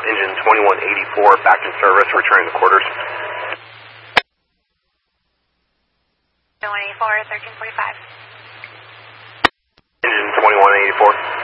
engine 2184 back in service, returning to quarters. 2184, 1345. Engine 2184.